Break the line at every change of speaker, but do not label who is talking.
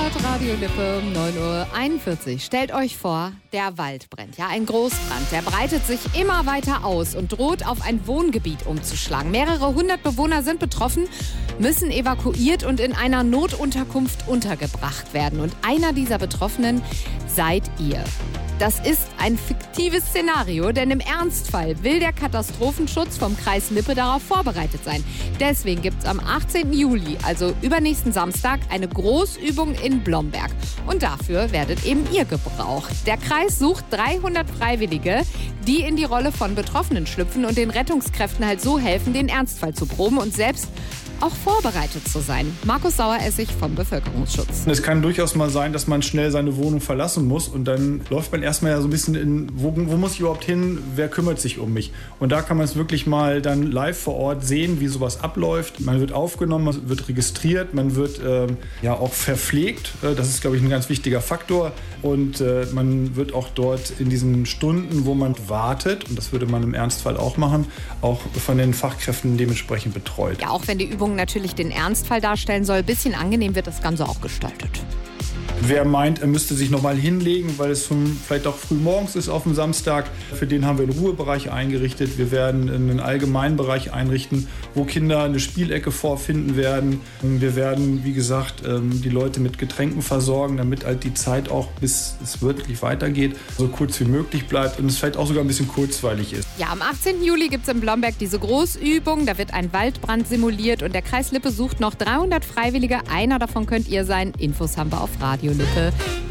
hört Radio Lippe um 9:41 Uhr. Stellt euch vor, der Wald brennt. Ja, ein Großbrand. Der breitet sich immer weiter aus und droht auf ein Wohngebiet umzuschlagen. Mehrere hundert Bewohner sind betroffen, müssen evakuiert und in einer Notunterkunft untergebracht werden. Und einer dieser Betroffenen seid ihr. Das ist ein fiktives Szenario, denn im Ernstfall will der Katastrophenschutz vom Kreis Lippe darauf vorbereitet sein. Deswegen gibt es am 18. Juli, also übernächsten Samstag, eine Großübung in Blomberg. Und dafür werdet eben ihr gebraucht. Der Kreis sucht 300 Freiwillige, die in die Rolle von Betroffenen schlüpfen und den Rettungskräften halt so helfen, den Ernstfall zu proben und selbst auch vorbereitet zu sein. Markus Saueressig vom Bevölkerungsschutz.
Es kann durchaus mal sein, dass man schnell seine Wohnung verlassen muss und dann läuft man erstmal ja so ein bisschen in, wo muss ich überhaupt hin, wer kümmert sich um mich? Und da kann man es wirklich mal dann live vor Ort sehen, wie sowas abläuft. Man wird aufgenommen, man wird registriert, man wird ja auch verpflegt. Das ist, glaube ich, ein ganz wichtiger Faktor. Und man wird auch dort in diesen Stunden, wo man wartet, und das würde man im Ernstfall auch machen, auch von den Fachkräften dementsprechend betreut.
Ja, auch wenn die Übung natürlich den Ernstfall darstellen soll, ein bisschen angenehm wird das Ganze auch gestaltet.
Wer meint, er müsste sich noch mal hinlegen, weil es vielleicht auch früh morgens ist auf dem Samstag, für den haben wir einen Ruhebereich eingerichtet. Wir werden einen allgemeinen Bereich einrichten, wo Kinder eine Spielecke vorfinden werden. Wir werden, wie gesagt, die Leute mit Getränken versorgen, damit halt die Zeit auch, bis es wirklich weitergeht, so kurz wie möglich bleibt und es vielleicht auch sogar ein bisschen kurzweilig ist.
Ja, am 18. Juli gibt es in Blomberg diese Großübung. Da wird ein Waldbrand simuliert und der Kreis Lippe sucht noch 300 Freiwillige. Einer davon könnt ihr sein. Infos haben wir auf Radio Lippe.